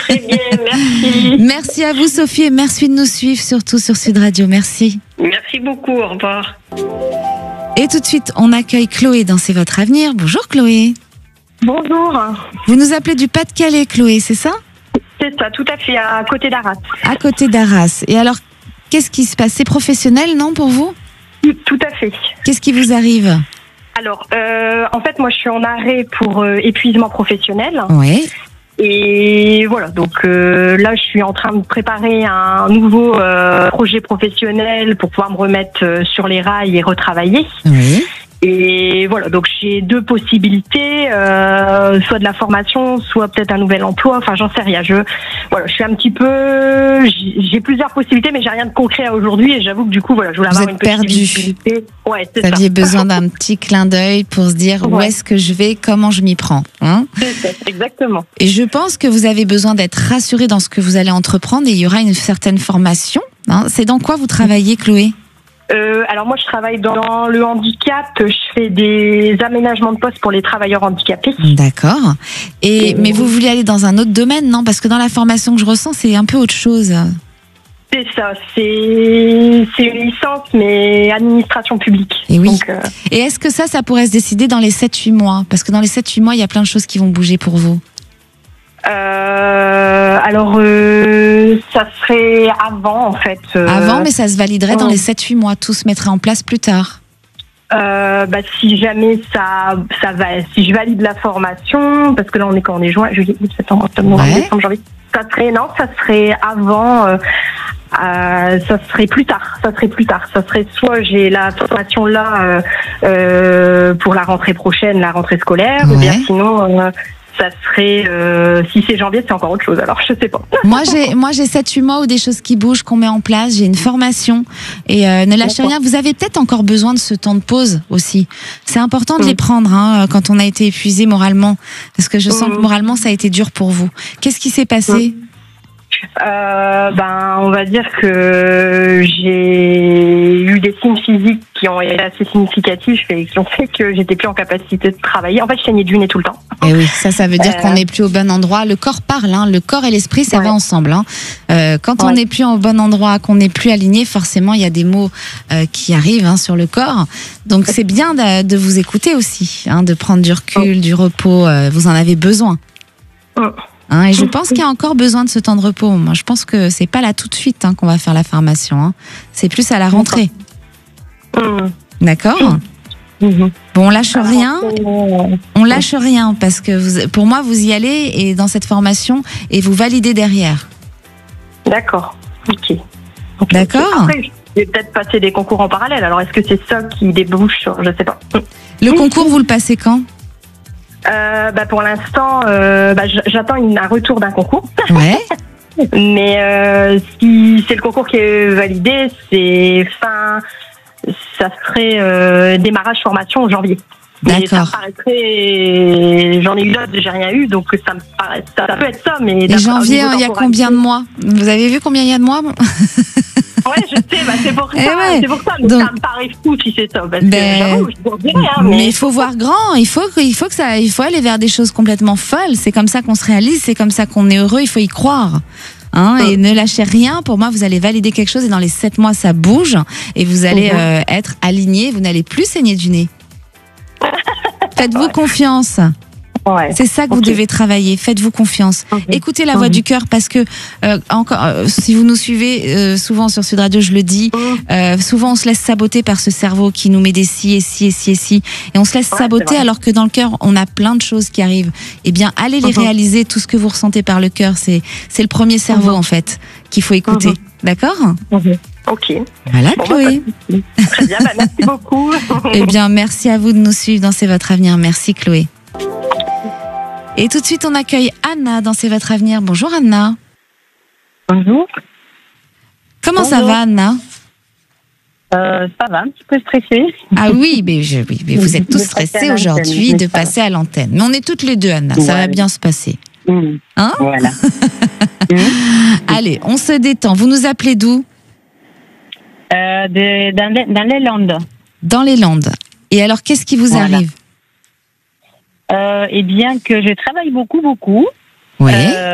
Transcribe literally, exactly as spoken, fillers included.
Très bien, merci. Merci à vous, Sophie, et merci de nous suivre, surtout sur Sud Radio. Merci. Merci beaucoup, au revoir. Et tout de suite, on accueille Chloé dans C'est votre avenir. Bonjour Chloé. Bonjour. Vous nous appelez du Pas-de-Calais, Chloé, c'est ça? C'est ça, tout à fait, à côté d'Arras. À côté d'Arras. Et alors, qu'est-ce qui se passe? C'est professionnel, non, pour vous? Tout à fait. Qu'est-ce qui vous arrive? Alors, euh, en fait, moi, je suis en arrêt pour euh, épuisement professionnel. Oui. Et voilà, donc euh, là, je suis en train de préparer un nouveau euh, projet professionnel pour pouvoir me remettre euh, sur les rails et retravailler. Oui. Et voilà, donc j'ai deux possibilités, euh, soit de la formation, soit peut-être un nouvel emploi. Enfin, j'en sais rien. Je, voilà, je suis un petit peu, j'ai plusieurs possibilités, mais j'ai rien de concret à aujourd'hui. Et j'avoue que du coup, voilà, je voulais Vous avoir êtes une petite perdu. visibilité. Ouais, c'est Vous ça. aviez besoin d'un petit clin d'œil pour se dire où Ouais. est-ce que je vais, comment je m'y prends. Hein? C'est ça, exactement. Et je pense que vous avez besoin d'être rassuré dans ce que vous allez entreprendre et il y aura une certaine formation. Hein? C'est dans quoi vous travaillez, Chloé? Euh, alors moi, je travaille dans le handicap. Je fais des aménagements de poste pour les travailleurs handicapés. D'accord. Et mais vous voulez aller dans un autre domaine, non? Parce que dans la formation que je ressens, c'est un peu autre chose. C'est ça, c'est c'est une licence, mais administration publique. Et oui. Donc, euh, Et est-ce que ça, ça pourrait se décider dans les sept huit mois? Parce que dans les sept huit mois, il y a plein de choses qui vont bouger pour vous. euh, alors, euh, ça serait avant, en fait. euh, Avant, mais ça se validerait dans oh. les sept huit mois. Tout se mettrait en place plus tard. Euh, bah, si jamais ça, ça va, si je valide la formation, parce que là on est quand on est juin, juillet, août, septembre, octobre, novembre, Ouais. décembre, janvier. Ça serait non, ça serait avant, euh, euh, ça serait plus tard. Ça serait plus tard. Ça serait soit j'ai la formation là euh, euh, pour la rentrée prochaine, la rentrée scolaire, ou bien Ouais. sinon euh, ça serait euh, si c'est janvier, c'est encore autre chose. Alors je sais pas. Moi, j'ai, moi, j'ai sept huit mois ou des choses qui bougent, qu'on met en place. J'ai une formation et euh, ne lâchez D'accord. rien. Vous avez peut-être encore besoin de ce temps de pause aussi. C'est important de Mm. les prendre hein, quand on a été épuisé moralement, parce que je sens Mm. que moralement ça a été dur pour vous. Qu'est-ce qui s'est passé? Euh, ben, on va dire que j'ai eu des signes physiques qui ont été assez significatifs et qui ont fait que j'étais plus en capacité de travailler. En fait, je saignais du nez tout le temps. Eh oui, ça, ça veut dire Euh. qu'on n'est plus au bon endroit. Le corps parle, hein. Le corps et l'esprit, ça Ouais. va ensemble. Hein. Euh, quand on Ouais. n'est plus au bon endroit, qu'on n'est plus aligné, forcément, il y a des mots euh, qui arrivent hein, sur le corps. Donc, c'est bien de, de vous écouter aussi, hein, de prendre du recul, du repos. Euh, vous en avez besoin. Mm. Hein, et je pense qu'il y a encore besoin de ce temps de repos. Moi, je pense que c'est pas là tout de suite hein, qu'on va faire la formation. Hein. C'est plus à la rentrée. Mm. D'accord? Mhm. Bon, on lâche Alors, rien. euh, On lâche rien parce que vous, pour moi, vous y allez et dans cette formation et vous validez derrière. D'accord. Ok. Ok. D'accord. Après, je vais peut-être passer des concours en parallèle. Alors, est-ce que c'est ça qui débouche sur, je sais pas. Le concours, vous le passez quand? Euh, bah, pour l'instant, euh, bah, j- j'attends une- un retour d'un concours. Ouais. Mais euh, si c'est le concours qui est validé, c'est fin, ça serait euh, démarrage formation en janvier. Mais ça me D'accord. paraîtrait, j'en ai eu d'autres, j'ai rien eu, donc ça me paraît, ça peut être ça, mais. Et d'après- janvier, au niveau il y a temporalité- combien de mois? Vous avez vu combien il y a de mois? Ouais, je sais, bah, c'est pour ça, Eh ouais. c'est pour ça, mais Donc- ça me paraît fou si c'est ça, parce Ben, que j'avoue, je vous dirais, hein, Mais mais. il faut voir grand. Il faut, que- il faut que ça, il faut aller vers des choses complètement folles. C'est comme ça qu'on se réalise. C'est comme ça qu'on est heureux. Il faut y croire. Hein, et ne lâchez rien. Pour moi, vous allez valider quelque chose et dans les sept mois, ça bouge et vous allez Mhm. euh, être aligné. Vous n'allez plus saigner du nez. Faites-vous Ouais. confiance. Ouais. C'est ça que vous Ok. devez travailler. Faites-vous confiance. Mhm. Écoutez la voix Mhm. du cœur parce que euh, encore, euh, si vous nous suivez euh, souvent sur Sud Radio, je le dis. Mhm. Euh, souvent, on se laisse saboter par ce cerveau qui nous met des si et si et si et si, et on se laisse Ouais, saboter c'est vrai. alors que dans le cœur, on a plein de choses qui arrivent. Eh bien, allez les Mhm. réaliser. Tout ce que vous ressentez par le cœur, c'est c'est le premier cerveau Mhm. en fait qu'il faut écouter. Mhm. D'accord? Mhm. Ok. Voilà, Bon, Chloé. bah, très bien, bah, merci beaucoup. Eh bien, merci à vous de nous suivre dans C'est votre avenir. Merci, Chloé. Et tout de suite, on accueille Anna dans C'est votre avenir. Bonjour, Anna. Bonjour. Comment ça Bonjour. va, Anna? Euh, ça va, un petit peu stressée. Ah oui, mais, je, oui, mais vous êtes tous De passer à stressés l'antenne, aujourd'hui mais de ça va. passer à l'antenne. Mais on est toutes les deux, Anna. Ça va Ouais. bien se passer. Mmh. Hein? Voilà. Mmh. Allez, on se détend. Vous nous appelez d'où? Euh, de, dans, les, dans les Landes. Dans les Landes. Et alors, qu'est-ce qui vous Voilà. arrive? Euh, eh bien que je travaille beaucoup, beaucoup. Oui. Euh,